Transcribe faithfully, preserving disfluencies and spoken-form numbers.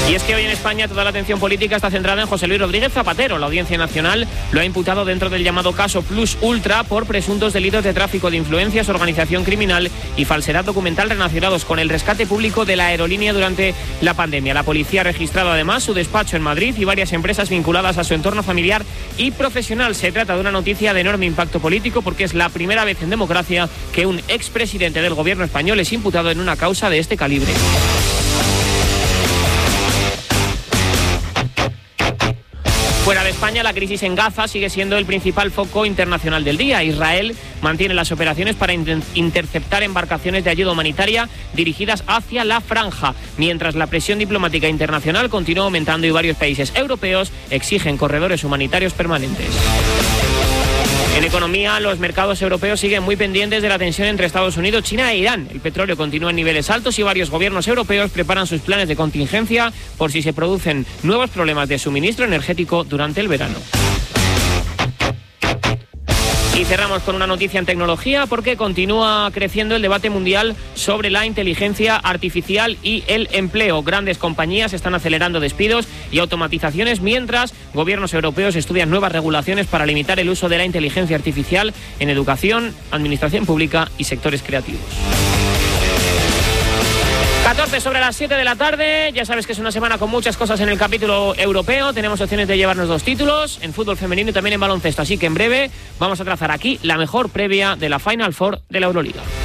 Y es que hoy en España toda la atención política está centrada en José Luis Rodríguez Zapatero. La Audiencia Nacional lo ha imputado dentro del llamado caso Plus Ultra por presuntos delitos de tráfico de influencias, organización criminal y falsedad documental relacionados con el rescate público de la aerolínea durante la pandemia. La policía ha registrado además su despacho en Madrid y varias empresas vinculadas a su entorno familiar y profesional. Se trata de una noticia de enorme impacto político porque es la primera vez en democracia que un expresidente del gobierno español es imputado en una causa de este calibre. Fuera de España, la crisis en Gaza sigue siendo el principal foco internacional del día. Israel mantiene las operaciones para interceptar embarcaciones de ayuda humanitaria dirigidas hacia la franja, mientras la presión diplomática internacional continúa aumentando y varios países europeos exigen corredores humanitarios permanentes. En economía, los mercados europeos siguen muy pendientes de la tensión entre Estados Unidos, China e Irán. El petróleo continúa en niveles altos y varios gobiernos europeos preparan sus planes de contingencia por si se producen nuevos problemas de suministro energético durante el verano. Y cerramos con una noticia en tecnología porque continúa creciendo el debate mundial sobre la inteligencia artificial y el empleo. Grandes compañías están acelerando despidos y automatizaciones mientras gobiernos europeos estudian nuevas regulaciones para limitar el uso de la inteligencia artificial en educación, administración pública y sectores creativos. catorce sobre las siete de la tarde, ya sabes que es una semana con muchas cosas en el capítulo europeo, tenemos opciones de llevarnos dos títulos, en fútbol femenino y también en baloncesto, así que en breve vamos a trazar aquí la mejor previa de la Final Four de la Euroliga.